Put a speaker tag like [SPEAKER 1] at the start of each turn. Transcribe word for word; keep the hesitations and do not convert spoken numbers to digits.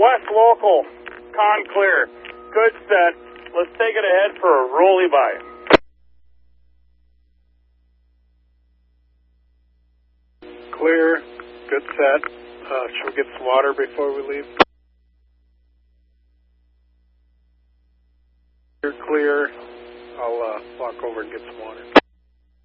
[SPEAKER 1] West local, con clear. Good set. Let's take it ahead for a rolly by.
[SPEAKER 2] Clear. Good set. Uh, should we get some water before we leave? You're clear. I'll uh, walk over and get some water.